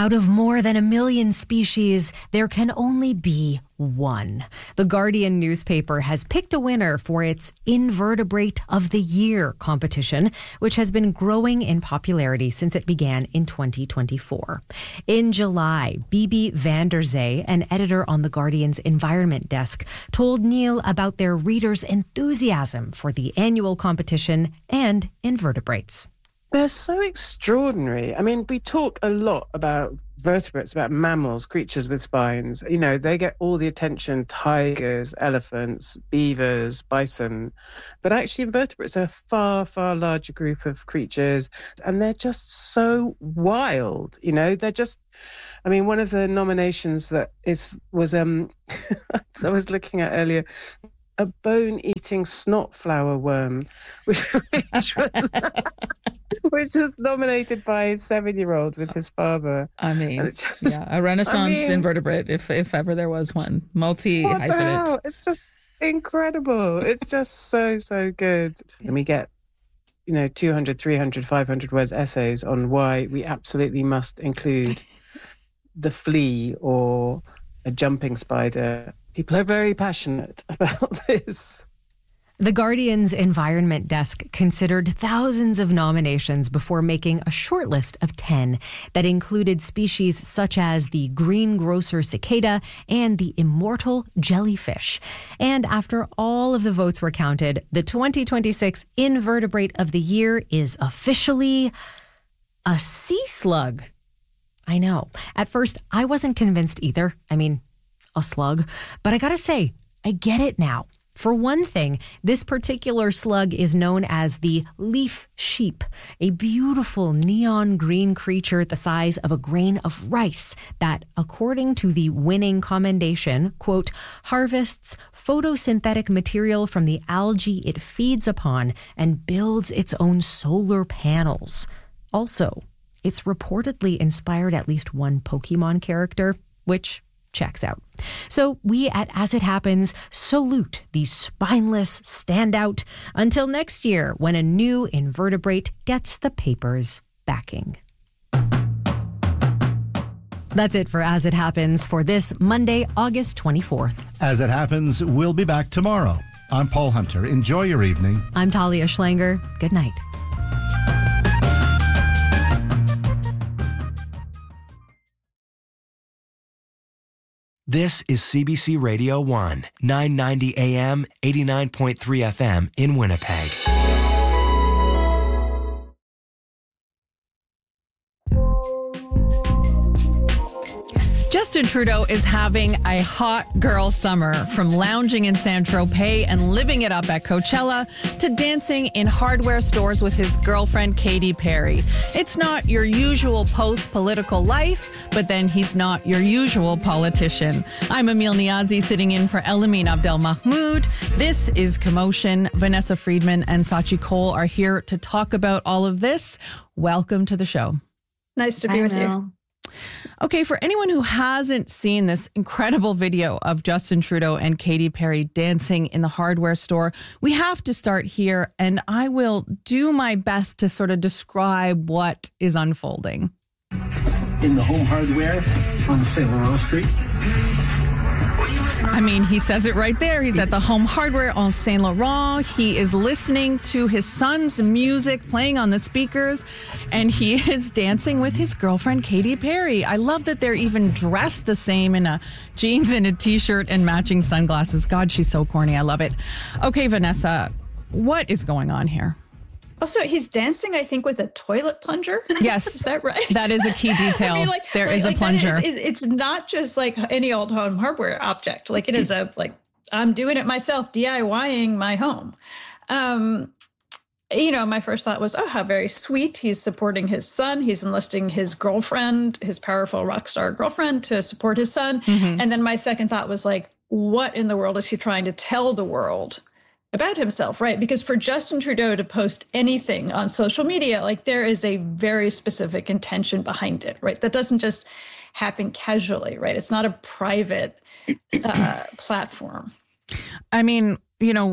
Out of more than 1 million species, there can only be one. The Guardian newspaper has picked a winner for its Invertebrate of the Year competition, which has been growing in popularity since it began in 2024. In July, Bibi van der Zee, an editor on the Guardian's environment desk, told Neil about their readers' enthusiasm for the annual competition and invertebrates. They're so extraordinary. I mean, we talk a lot about vertebrates, about mammals, creatures with spines. You know, they get all the attention, tigers, elephants, beavers, bison. But actually, invertebrates are a far, far larger group of creatures. And they're just so wild. You know, they're just, I mean, one of the nominations that was I was looking at earlier, a bone-eating snot flower worm, which was nominated by his 7-year-old with his father. I mean, a Renaissance invertebrate, if ever there was one. Multi-hyphenate. It's just incredible. It's just so, so good. And we get, 200, 300, 500 words essays on why we absolutely must include the flea or a jumping spider. People are very passionate about this. The Guardian's environment desk considered thousands of nominations before making a shortlist of 10 that included species such as the greengrocer cicada and the immortal jellyfish. And after all of the votes were counted, the 2026 Invertebrate of the Year is officially a sea slug. I know. At first, I wasn't convinced either. I mean, a slug. But I gotta say, I get it now. For one thing, this particular slug is known as the leaf sheep, a beautiful neon green creature the size of a grain of rice that, according to the winning commendation, quote, harvests photosynthetic material from the algae it feeds upon and builds its own solar panels. Also, it's reportedly inspired at least one Pokemon character, which checks out. So we at As It Happens salute the spineless standout until next year when a new invertebrate gets the paper's backing. That's it for As It Happens for this Monday, August 24th. As It Happens, we'll be back tomorrow. I'm Paul Hunter. Enjoy your evening. I'm Talia Schlanger. Good night. This is CBC Radio 1, 990 AM, 89.3 FM in Winnipeg. Justin Trudeau is having a hot girl summer, from lounging in Saint-Tropez and living it up at Coachella to dancing in hardware stores with his girlfriend, Katy Perry. It's not your usual post-political life, but then he's not your usual politician. I'm Emil Niazi, sitting in for Elamin Abdelmahmoud. This is Commotion. Vanessa Friedman and Sachi Cole are here to talk about all of this. Welcome to the show. Nice to be with you. Okay, for anyone who hasn't seen this incredible video of Justin Trudeau and Katy Perry dancing in the hardware store, we have to start here, and I will do my best to sort of describe what is unfolding. In the Home Hardware on St. Laurent Street. I mean, he says it right there. He's at the Home Hardware on St. Laurent. He is listening to his son's music playing on the speakers, and he is dancing with his girlfriend, Katy Perry. I love that they're even dressed the same in a jeans and a t-shirt and matching sunglasses. God, she's so corny. I love it. Okay, Vanessa, what is going on here? Also, he's dancing, I think, with a toilet plunger. Yes. Is that right? That is a key detail. I mean, there is a plunger. It's not just like any old home hardware object. Like, it is I'm doing it myself, DIYing my home. My first thought was, oh, how very sweet. He's supporting his son. He's enlisting his girlfriend, his powerful rock star girlfriend, to support his son. Mm-hmm. And then my second thought was like, what in the world is he trying to tell the world about himself, right? Because for Justin Trudeau to post anything on social media, like, there is a very specific intention behind it, right? That doesn't just happen casually, right? It's not a private platform. I mean,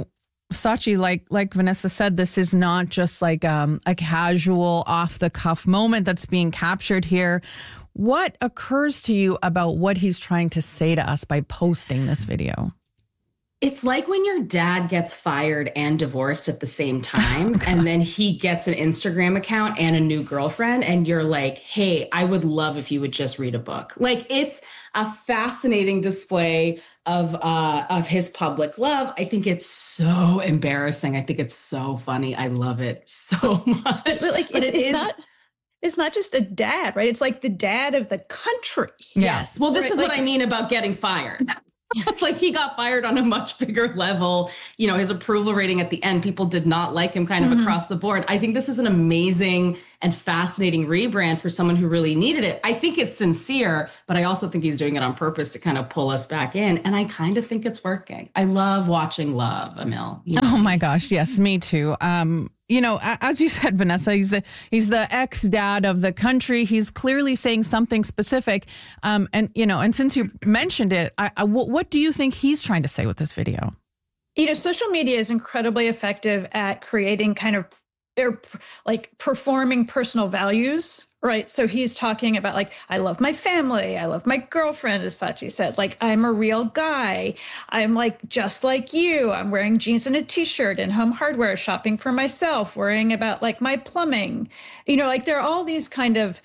Sachi, like Vanessa said, this is not just like a casual off the cuff moment that's being captured here. What occurs to you about what he's trying to say to us by posting this video? It's like when your dad gets fired and divorced at the same time, and then he gets an Instagram account and a new girlfriend, and you're like, hey, I would love if you would just read a book. Like, it's a fascinating display of his public love. I think it's so embarrassing. I think it's so funny. I love it so much. But like, it's not just a dad, right? It's like the dad of the country. Yes. Well, this right? is what I mean about getting fired. Like, he got fired on a much bigger level. You know, his approval rating at the end, people did not like him kind of across the board. I think this is an amazing and fascinating rebrand for someone who really needed it. I think it's sincere, but I also think he's doing it on purpose to kind of pull us back in. And I kind of think it's working. I love watching love, Emil. You know? Oh my gosh. Yes, me too. You know, as you said, Vanessa, he's the ex-dad of the country. He's clearly saying something specific. And since you mentioned it, what do you think he's trying to say with this video? You know, social media is incredibly effective at creating kind of like performing personal values, right? So he's talking about like, I love my family. I love my girlfriend, as Sachi said. Like, I'm a real guy. I'm like, just like you. I'm wearing jeans and a t-shirt and home hardware, shopping for myself, worrying about like my plumbing. You know, like there are all these kind of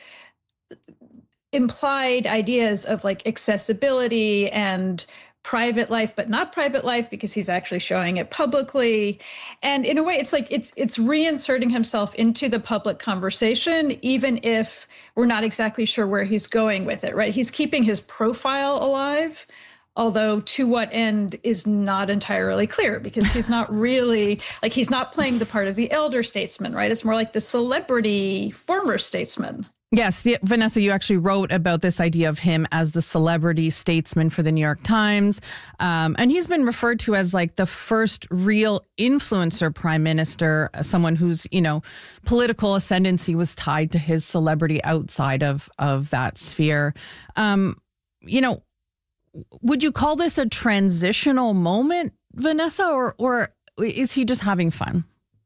implied ideas of like accessibility and private life, but not private life, because he's actually showing it publicly. And in a way, it's like it's reinserting himself into the public conversation, even if we're not exactly sure where he's going with it, right? He's keeping his profile alive, although to what end is not entirely clear, because he's not really, like, he's not playing the part of the elder statesman, right? It's more like the celebrity former statesman. Yes, Vanessa, you actually wrote about this idea of him as the celebrity statesman for the New York Times. And he's been referred to as like the first real influencer prime minister, someone whose, you know, political ascendancy was tied to his celebrity outside of that sphere. You know, would you call this a transitional moment, Vanessa, or is he just having fun?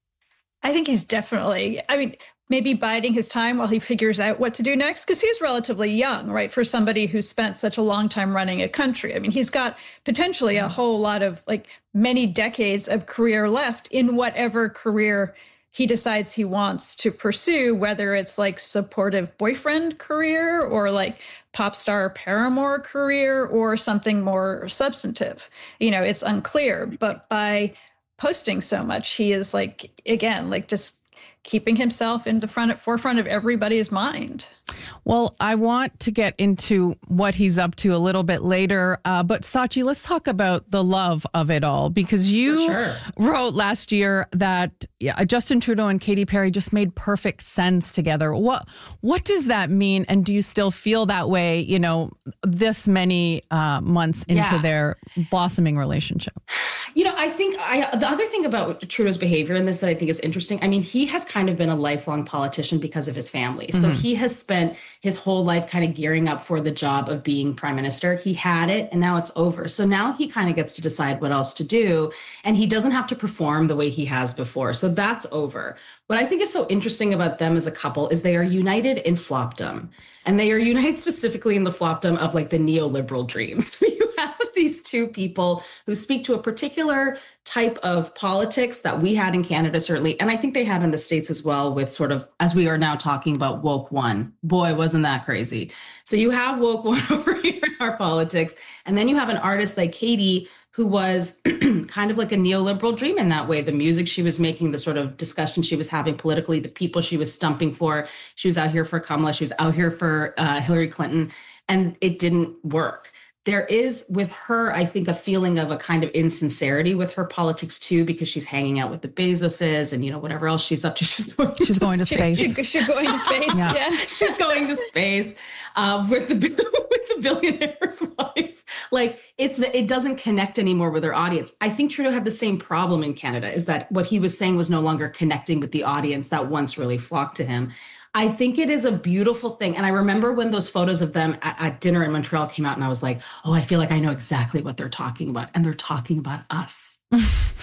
I think he's definitely, maybe biding his time while he figures out what to do next, because he's relatively young, right, for somebody who's spent such a long time running a country. I mean, he's got potentially a whole lot of, like, many decades of career left in whatever career he decides he wants to pursue, whether it's like supportive boyfriend career or like pop star paramour career or something more substantive. You know, it's unclear, but by posting so much, he is like, again, like just keeping himself in the forefront of everybody's mind. Well, I want to get into what he's up to a little bit later. But Sachi, let's talk about the love of it all, because you wrote last year that Justin Trudeau and Katy Perry just made perfect sense together. What does that mean? And do you still feel that way, you know, this many months into their blossoming relationship? You know, I think the other thing about Trudeau's behavior in this that I think is interesting, I mean, he has kind of been a lifelong politician because of his family. So he has spent his whole life kind of gearing up for the job of being prime minister. He had it and now it's over. So now he kind of gets to decide what else to do. And he doesn't have to perform the way he has before. So that's over. What I think is so interesting about them as a couple is they are united in flopdom. And they are united specifically in the flopdom of like the neoliberal dreams. You have these two people who speak to a particular type of politics that we had in Canada, certainly. And I think they had in the States as well, with sort of, as we are now talking about, woke one. Boy, wasn't that crazy. So you have woke one over here in our politics. And then you have an artist like Katy, who was kind of like a neoliberal dream in that way. The music she was making, the sort of discussion she was having politically, the people she was stumping for. She was out here for Kamala. She was out here for Hillary Clinton. And it didn't work. There is with her, I think, a feeling of a kind of insincerity with her politics, too, because she's hanging out with the Bezoses and, you know, whatever else she's up to. She's going to space. She's going to space. Yeah. She's going to space with the billionaire's wife. Like, it doesn't connect anymore with her audience. I think Trudeau had the same problem in Canada, is that what he was saying was no longer connecting with the audience that once really flocked to him. I think it is a beautiful thing. And I remember when those photos of them at dinner in Montreal came out, and I was like, oh, I feel like I know exactly what they're talking about. And they're talking about us.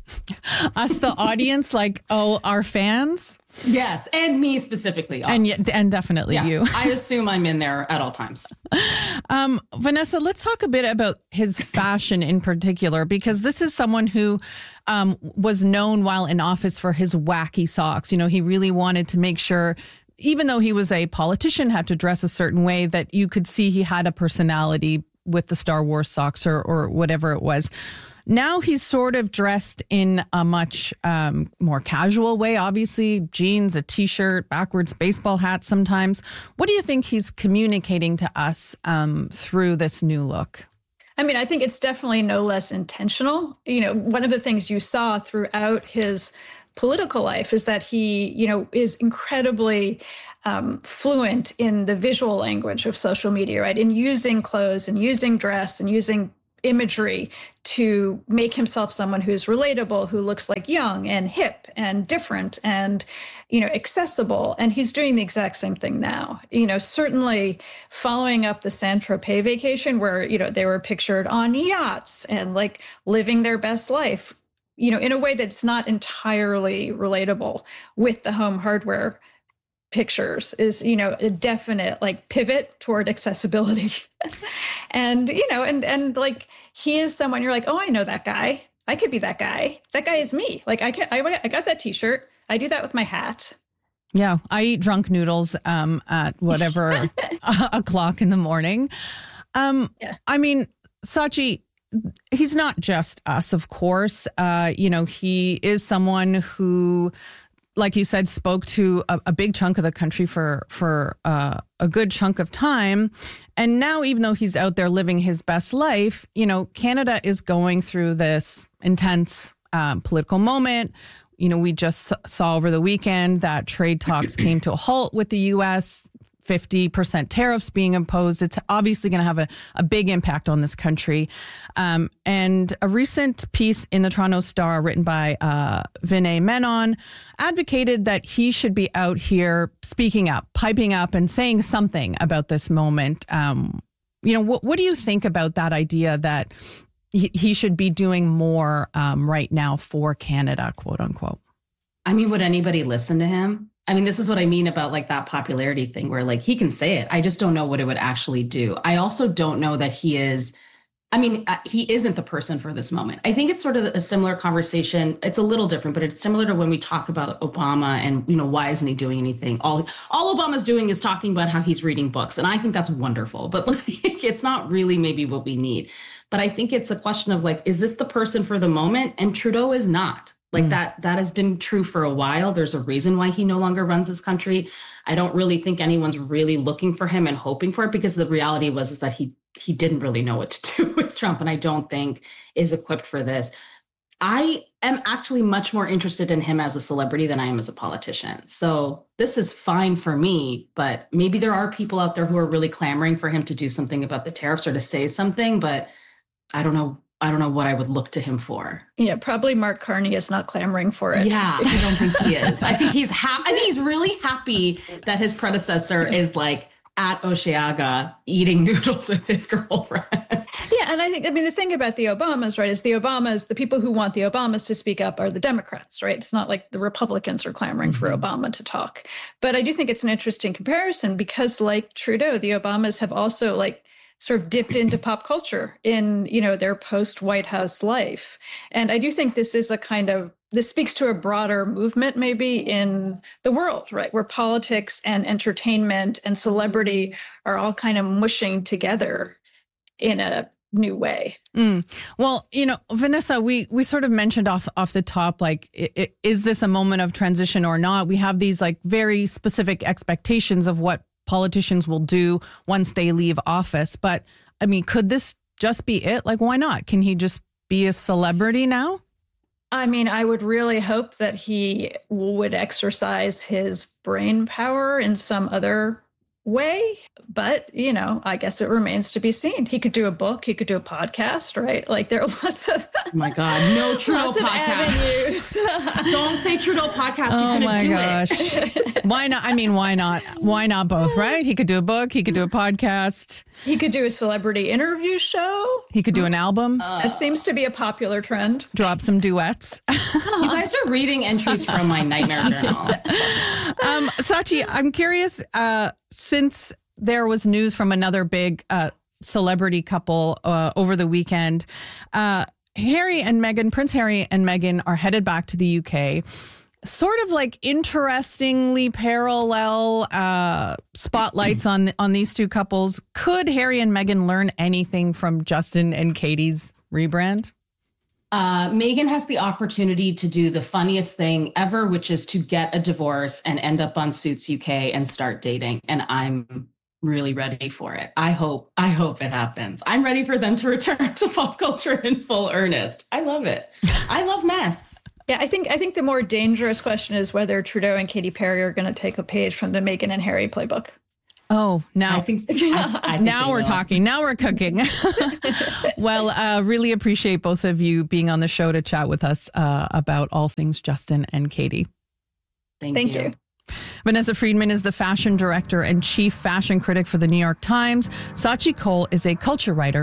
Us, the audience, like, our fans? Yes, and me specifically. And definitely you. I assume I'm in there at all times. Vanessa, let's talk a bit about his fashion in particular, because this is someone who was known while in office for his wacky socks. You know, he really wanted to make sure, even though he was a politician, had to dress a certain way, that you could see he had a personality with the Star Wars socks or whatever it was. Now he's sort of dressed in a much more casual way, obviously. Jeans, a T-shirt, backwards baseball hat sometimes. What do you think he's communicating to us through this new look? I mean, I think it's definitely no less intentional. You know, one of the things you saw throughout his political life is that he, you know, is incredibly fluent in the visual language of social media, right? In using clothes and using dress and using imagery to make himself someone who's relatable, who looks like young and hip and different and, you know, accessible. And he's doing the exact same thing now. You know, certainly following up the Saint-Tropez vacation where, you know, they were pictured on yachts and like living their best life, you know, in a way that's not entirely relatable with the home hardware pictures is, you know, a definite like pivot toward accessibility. And, you know, and like he is someone you're like, oh, I know that guy. I could be that guy. That guy is me. Like I got that T-shirt. I do that with my hat. Yeah. I eat drunk noodles at whatever o'clock in the morning. Yeah. I mean, Sachi, he's not just us, of course. You know, he is someone who, like you said, spoke to a big chunk of the country for a good chunk of time. And now, even though he's out there living his best life, you know, Canada is going through this intense political moment. You know, we just saw over the weekend that trade talks came to a halt with the U.S., 50% tariffs being imposed. It's obviously going to have a big impact on this country. And a recent piece in the Toronto Star written by Vinay Menon advocated that he should be out here speaking up, piping up and saying something about this moment. You know, what do you think about that idea that he should be doing more right now for Canada, quote unquote? I mean, would anybody listen to him? I mean, this is what I mean about like that popularity thing where like he can say it. I just don't know what it would actually do. I also don't know that he is. I mean, he isn't the person for this moment. I think it's sort of a similar conversation. It's a little different, but it's similar to when we talk about Obama and, you know, why isn't he doing anything? All Obama's doing is talking about how he's reading books. And I think that's wonderful, but like, it's not really maybe what we need. But I think it's a question of like, is this the person for the moment? And Trudeau is not. Like that has been true for a while. There's a reason why he no longer runs this country. I don't really think anyone's really looking for him and hoping for it, because the reality is that he didn't really know what to do with Trump, and I don't think is equipped for this. I am actually much more interested in him as a celebrity than I am as a politician. So this is fine for me, but maybe there are people out there who are really clamoring for him to do something about the tariffs or to say something, but I don't know what I would look to him for. Yeah, probably Mark Carney is not clamoring for it. Yeah, I don't think he is. I think he's I think he's really happy that his predecessor is like at Osheaga eating noodles with his girlfriend. Yeah, and I mean, the thing about the Obamas, right, is the people who want the Obamas to speak up are the Democrats, right? It's not like the Republicans are clamoring for Obama to talk. But I do think it's an interesting comparison because, like Trudeau, the Obamas have also like sort of dipped into pop culture in, you know, their post-White House life. And I do think this speaks to a broader movement maybe in the world, right? Where politics and entertainment and celebrity are all kind of mushing together in a new way. Well, you know, Vanessa, we sort of mentioned off the top, like, is this a moment of transition or not? We have these like very specific expectations of what politicians will do once they leave office. But I mean, could this just be it? Like, why not? Can he just be a celebrity now? I mean, I would really hope that he would exercise his brain power in some other way, but I guess it remains to be seen. He could do a book, he could do a podcast, right? Like there are lots of oh my God, no Trudeau podcast. Don't say Trudeau podcast. He's gonna do it. Why not? I mean, why not? Why not both, right? He could do a book, he could do a podcast. He could do a celebrity interview show. He could do an album. That seems to be a popular trend. Drop some duets. You guys are reading entries from my nightmare journal. Sachi, I'm curious, since there was news from another big celebrity couple over the weekend, Harry and Meghan, Prince Harry and Meghan are headed back to the UK. Sort of like interestingly parallel spotlights on these two couples. Could Harry and Meghan learn anything from Justin and Katie's rebrand? Meghan has the opportunity to do the funniest thing ever, which is to get a divorce and end up on Suits UK and start dating. And I'm really ready for it. I hope it happens. I'm ready for them to return to pop culture in full earnest. I love it. I love mess. Yeah, I think the more dangerous question is whether Trudeau and Katy Perry are going to take a page from the Meghan and Harry playbook. Oh, now I think now we're talking. Now we're cooking. Well, really appreciate both of you being on the show to chat with us about all things Justin and Katie. Thank you. Vanessa Friedman is the fashion director and chief fashion critic for the New York Times. Sachi Cole is a culture writer